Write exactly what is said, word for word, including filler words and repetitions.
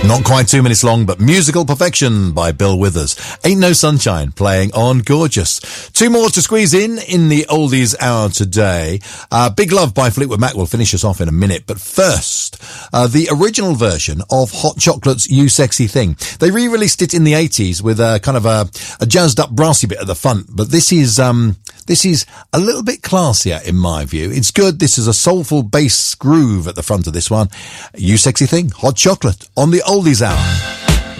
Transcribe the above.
Not quite two minutes long, but Musical Perfection by Bill Withers. Ain't No Sunshine playing on Gorgeous. Two more to squeeze in in the Oldies Hour today. Uh, Big Love by Fleetwood Mac will finish us off in a minute. But first, uh, the original version of Hot Chocolate's You Sexy Thing. They re-released it in the eighties with a kind of a, a jazzed up brassy bit at the front. But this is, um, this is a little bit classier in my view. It's good. This is a soulful bass groove at the front of this one. You Sexy Thing, Hot Chocolate on the Oldies Hour.